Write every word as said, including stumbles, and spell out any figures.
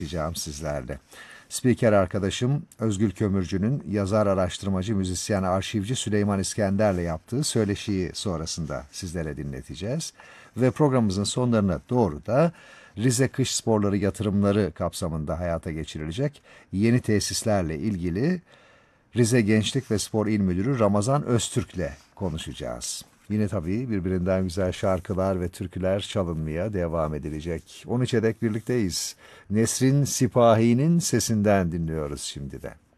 paylaşacağım sizlerle. Spiker arkadaşım Özgül Kömürcü'nün yazar, araştırmacı, müzisyen, arşivci Süleyman İskender'le yaptığı söyleşiyi sonrasında sizlere dinleteceğiz. Ve programımızın sonlarına doğru da Rize Kış Sporları yatırımları kapsamında hayata geçirilecek yeni tesislerle ilgili Rize Gençlik ve Spor İl Müdürü Ramazan Öztürk'le konuşacağız. Yine tabii birbirinden güzel şarkılar ve türküler çalınmaya devam edilecek. on üçe dek birlikteyiz. Nesrin Sipahi'nin sesinden dinliyoruz şimdi de.